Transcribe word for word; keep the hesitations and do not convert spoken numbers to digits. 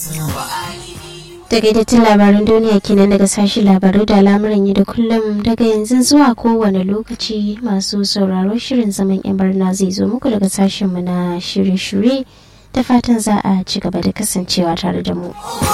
Takaitattun labaran duniya kenan daga sashen labaru da lamuran yi da kullum daga yanzu zuwa kowane lokaci. Masu sauraro shirin zaman yan barna zai zo muku daga sashenmu na shirye-shirye, da fatan za a ci gaba da kasancewa tare da mu.